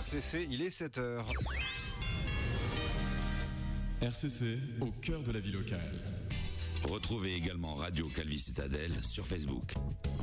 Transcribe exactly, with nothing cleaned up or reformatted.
R C C, il est sept heures. R C C, au cœur de la vie locale. Retrouvez également Radio Calvi Citadelle sur Facebook.